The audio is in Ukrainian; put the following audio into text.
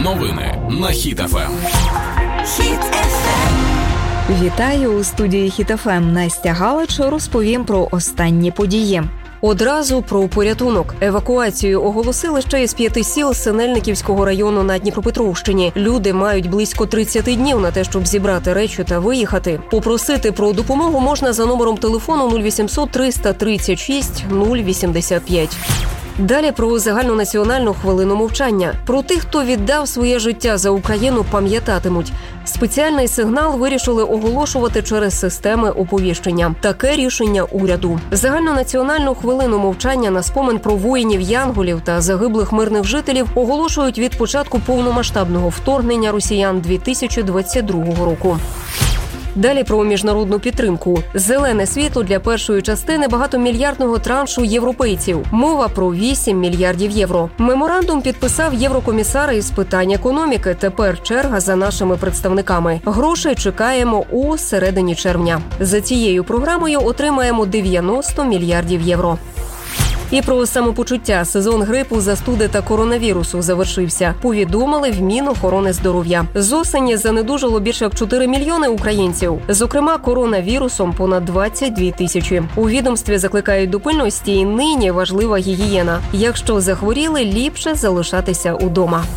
Новини на Хіт ФМ. Вітаю у студії Хіт ФМ. Настя Галич розповім про останні події. Одразу про порятунок. Евакуацію оголосили ще із 5 сіл Синельниківського району на Дніпропетровщині. Люди мають близько 30 днів на те, щоб зібрати речі та виїхати. Попросити про допомогу можна за номером телефону 0800 336 085. Далі про загальнонаціональну хвилину мовчання. Про тих, хто віддав своє життя за Україну, пам'ятатимуть. Спеціальний сигнал вирішили оголошувати через системи оповіщення. Таке рішення уряду. Загальнонаціональну хвилину мовчання на спомин про воїнів-янголів та загиблих мирних жителів оголошують від початку повномасштабного вторгнення росіян 2022 року. Далі про міжнародну підтримку. Зелене світло для першої частини багатомільярдного траншу європейців. Мова про 8 мільярдів євро. Меморандум підписав єврокомісар із питань економіки. Тепер черга за нашими представниками. Грошей чекаємо у середині червня. За цією програмою отримаємо 90 мільярдів євро. І про самопочуття. Сезон грипу, застуди та коронавірусу завершився. Повідомили в Мінохорони-здоров'я. З осені занедужало більше як 4 мільйони українців. Зокрема, коронавірусом понад 22 тисячі. У відомстві закликають до пильності і нині важлива гігієна. Якщо захворіли, ліпше залишатися удома.